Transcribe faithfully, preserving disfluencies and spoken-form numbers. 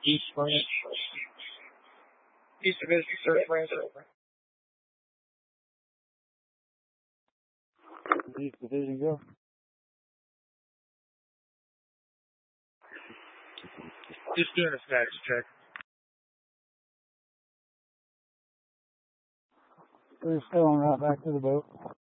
East Branch. East Division, Third Branch. East Division, go. Just doing a status check. We're still on route back to the boat.